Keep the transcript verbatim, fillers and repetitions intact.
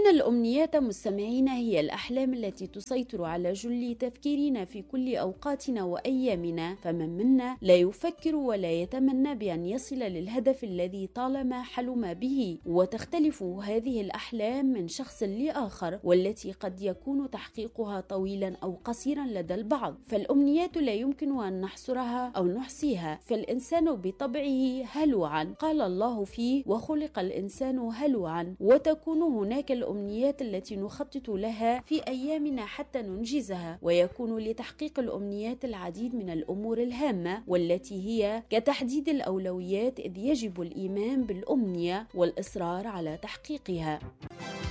الأمنيات مستمعينا هي الأحلام التي تسيطر على جل تفكيرنا في كل أوقاتنا وأيامنا، فمن منا لا يفكر ولا يتمنى بأن يصل للهدف الذي طالما حلم به، وتختلف هذه الأحلام من شخص لآخر، والتي قد يكون تحقيقها طويلا أو قصيرا لدى البعض. فالأمنيات لا يمكن أن نحصرها أو نحصيها، فالإنسان بطبعه هلوعا، قال الله فيه: وخلق الإنسان هلوعا. وتكون هناك الأمنيات التي نخطط لها في أيامنا حتى ننجزها، ويكون لتحقيق الأمنيات العديد من الأمور الهامة، والتي هي كتحديد الأولويات، إذ يجب الإيمان بالأمنية والإصرار على تحقيقها.